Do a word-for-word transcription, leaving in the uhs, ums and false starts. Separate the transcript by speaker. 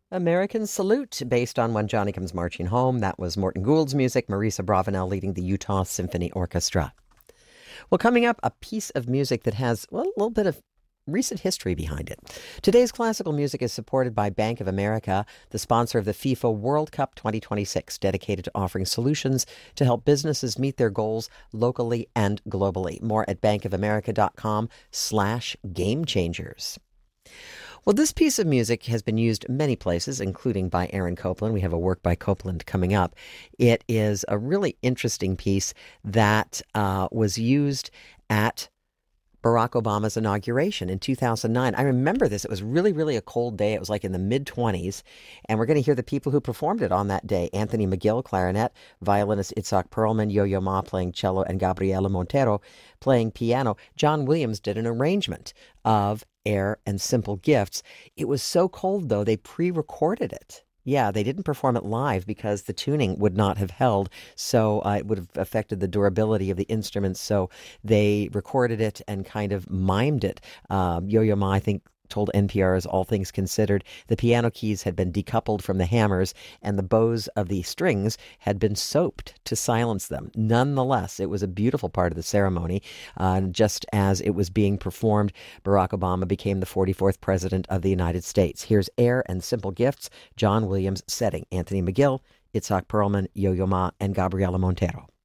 Speaker 1: American Salute, based on When Johnny Comes Marching Home. That was Morton Gould's music, Marisa Bravanel leading the Utah Symphony Orchestra. Well, coming up, a piece of music that has, well, a little bit of recent history behind it. Today's classical music is supported by Bank of America, the sponsor of the FIFA World Cup twenty twenty-six, dedicated to offering solutions to help businesses meet their goals locally and globally. More at bankofamerica.com slash game changers. Well, this piece of music has been used many places, including by Aaron Copland. We have a work by Copland coming up. It is a really interesting piece that uh, was used at Barack Obama's inauguration in two thousand nine. I remember this. It was really, really a cold day. It was like in the mid twenties. And we're going to hear the people who performed it on that day. Anthony McGill, clarinet, violinist Itzhak Perlman, Yo-Yo Ma playing cello, and Gabriela Montero playing piano. John Williams did an arrangement of Air and Simple Gifts. It was so cold, though, they pre-recorded it. Yeah, they didn't perform it live because the tuning would not have held, so uh, it would have affected the durability of the instruments. So they recorded it and kind of mimed it. Um, Yo-Yo Ma, I think, told N P R, as All Things Considered, the piano keys had been decoupled from the hammers and the bows of the strings had been soaped to silence them. Nonetheless, it was a beautiful part of the ceremony. Uh, just as it was being performed, Barack Obama became the forty-fourth president of the United States. Here's Air and Simple Gifts, John Williams setting, Anthony McGill, Itzhak Perlman, Yo-Yo Ma, and Gabriela Montero.